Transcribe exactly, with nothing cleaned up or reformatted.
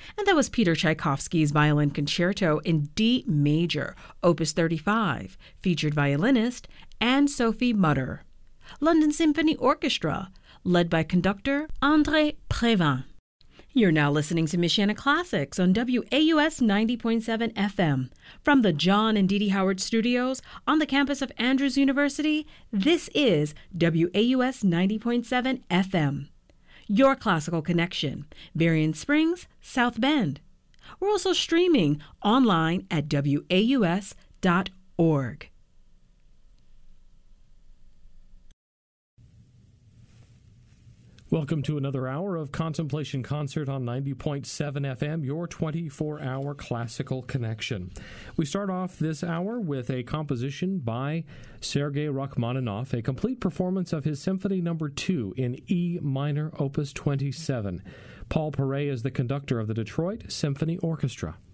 And that was Peter Tchaikovsky's Violin Concerto in D major, Opus thirty-five, featured violinist Anne-Sophie Mutter. London Symphony Orchestra, led by conductor André Previn. You're now listening to Michiana Classics on W A U S ninety point seven F M. From the John and Dee Dee Howard Studios on the campus of Andrews University, this is W A U S ninety point seven F M. Your classical connection, Berrien Springs, South Bend. We're also streaming online at W A U S dot org. Welcome to another hour of Contemplation Concert on ninety point seven F M, your twenty-four hour classical connection. We start off this hour with a composition by Sergei Rachmaninoff, a complete performance of his Symphony Number two in E minor, Opus twenty-seven. Paul Paray is the conductor of the Detroit Symphony Orchestra.